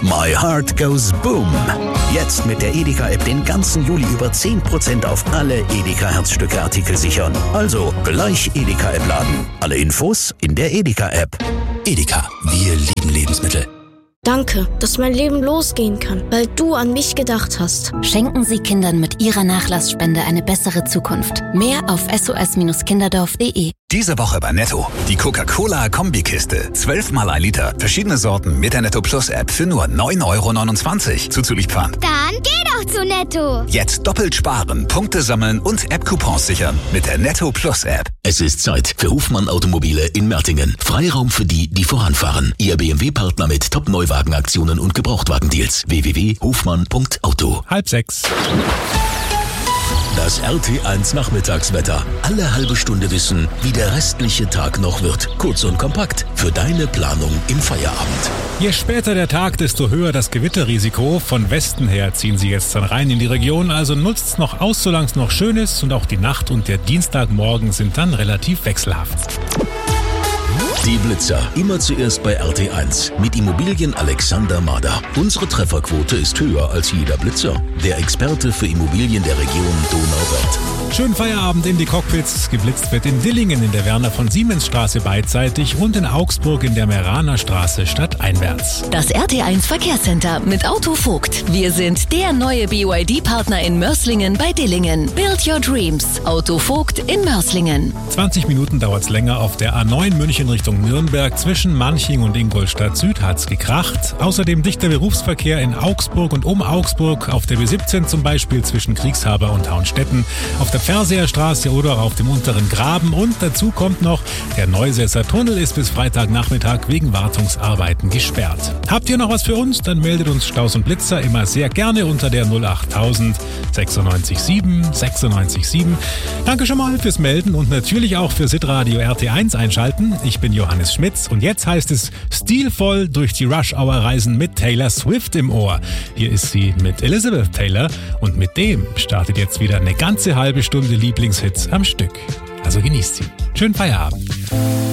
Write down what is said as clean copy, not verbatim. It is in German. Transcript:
My Heart Goes Boom. Jetzt mit der Edeka-App den ganzen Juli über 10% auf alle Edeka-Herzstücke-Artikel sichern. Also gleich Edeka-App laden. Alle Infos in der Edeka-App. Edeka, wir lieben Lebensmittel. Danke, dass mein Leben losgehen kann, weil du an mich gedacht hast. Schenken Sie Kindern mit Ihrer Nachlassspende eine bessere Zukunft. Mehr auf sos-kinderdorf.de. Diese Woche bei Netto. Die Coca-Cola-Kombikiste. 12 mal 1 Liter. Verschiedene Sorten mit der Netto Plus App für nur 9,29 € zuzüglich Pfand. Dann geh doch zu Netto. Jetzt doppelt sparen, Punkte sammeln und App-Coupons sichern mit der Netto Plus App. Es ist Zeit für Hofmann Automobile in Mertingen. Freiraum für die, die voranfahren. Ihr BMW-Partner mit Top-Neuwagenaktionen und Gebrauchtwagendeals. www.hofmann.auto. 5:30. Das RT1 Nachmittagswetter. Alle halbe Stunde wissen, wie der restliche Tag noch wird. Kurz und kompakt für deine Planung im Feierabend. Je später der Tag, desto höher das Gewitterrisiko. Von Westen her ziehen sie jetzt dann rein in die Region. Also nutzt's noch aus, solange es noch schön ist. Und auch die Nacht und der Dienstagmorgen sind dann relativ wechselhaft. Die Blitzer. Immer zuerst bei RT1 mit Immobilien Alexander Mader. Unsere Trefferquote ist höher als jeder Blitzer. Der Experte für Immobilien der Region Donauwörth. Schönen Feierabend in die Cockpits. Geblitzt wird in Dillingen in der Werner-von-Siemens-Straße beidseitig und in Augsburg in der Meraner Straße stadteinwärts. Das RT1 Verkehrscenter mit Auto Vogt. Wir sind der neue BYD-Partner in Mörslingen bei Dillingen. Build your dreams. Auto Vogt in Mörslingen. 20 Minuten dauert's länger auf der A9 München Richtung Nürnberg. Zwischen Manching und Ingolstadt Süd hat's gekracht. Außerdem dichter Berufsverkehr in Augsburg und um Augsburg. Auf der B17 zum Beispiel zwischen Kriegshaber und Hauenstetten. Auf der Ferseerstraße oder auf dem unteren Graben. Und dazu kommt noch, der Neusässer Tunnel ist bis Freitagnachmittag wegen Wartungsarbeiten gesperrt. Habt ihr noch was für uns? Dann meldet uns Staus und Blitzer immer sehr gerne unter der 08000 96 7 96 7. Danke schon mal fürs Melden und natürlich auch für Sitradio RT1 einschalten. Ich bin Johannes Schmitz und jetzt heißt es stilvoll durch die Rush-Hour reisen mit Taylor Swift im Ohr. Hier ist sie mit Elizabeth Taylor und mit dem startet jetzt wieder eine ganze halbe Stunde Lieblingshits am Stück. Also genießt sie. Schönen Feierabend.